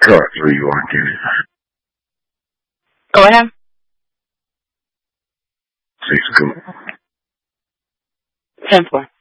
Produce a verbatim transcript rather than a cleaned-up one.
Go ahead, where you are, Kenny. Go ahead. Six, cool. Ten four.